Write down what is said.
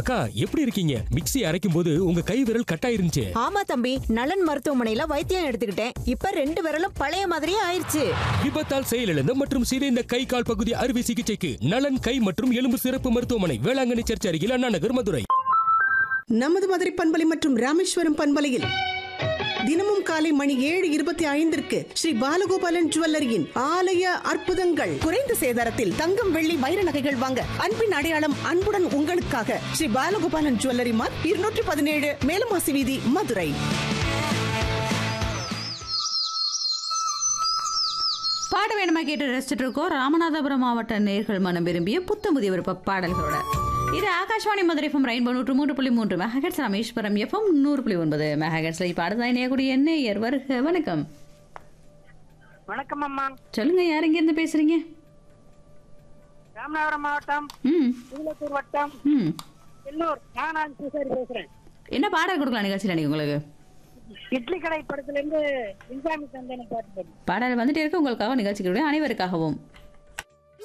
அக்கா எப்படி இருக்கீங்க? மிக்ஸி அரைக்கும் போது உங்க கை விரல் கட்டாயிருந்துச்சு. ஆமா தம்பி, நலன் மருத்துவமனையில வைத்தியம் எடுத்துக்கிட்டேன். இப்ப 2 விரலும் பழைய மாதிரியே ஆயிருச்சு. விபத்தால் செயலிழந்த மற்றும் சிதைந்த கை கால் பகுதி அறுவை சிகிச்சைக்கு நலன் கை மற்றும் எலும்பு சிறப்பு மருத்துவமனை, வேளாங்கண்ணி சர்ச் அருகில், அண்ணா நகர், மதுரை. நமது மதுரை பண்பலை மற்றும் ராமேஸ்வரம் பண்பலையில் தினமும் காலை மணி 7:25 ஸ்ரீ பாலகோபாலன் ஜுவல்லரியின் ஆலய அற்புதங்கள். குறைந்த சேதாரத்தில் தங்கம், வெள்ளி, வைர நகைகள் வாங்க அன்பின் அடையாளம் அன்புடன் உங்களுக்காக ஸ்ரீ பாலகோபாலன் ஜுவல்லரி மார்க் 217 மேலமாசி வீதி, மதுரை. பாட வேணுமா கேட்டு ரசிச்சுட்டு இருக்கோம். ராமநாதபுரம் மாவட்ட நேர்கள் மனம் விரும்பிய புத்தமுதிய விருப்ப பாடல்களோட இது Akashvani Madurai FM rainbow 103.3 megahertz, Rameswaram FM 100.9 மெகாஹெர்ட்ஸ்ல பாடதான் இணையக்கூடிய எண்ணெயர் வருக. வணக்கம். வணக்கம் அம்மா. சொல்லுங்க, யார் இங்க இருந்து பேசுறீங்க? ராமநாதபுரம் மாவட்டம் சூலத்தூர் வட்டம் எல்லூர் நான் பூசாரி பேசுறேன். என்ன பாடல் கொடுக்கலாம் நிகழ்ச்சியில் நீங்க? உங்களுக்கு இட்லி கடை படத்துல இருந்து இன்சாமி தந்தன பாட்டு பாடல் வந்துட்டு இருக்கு உங்களுக்காக, நிகழ்ச்சிகளுடைய அனைவருக்காகவும்.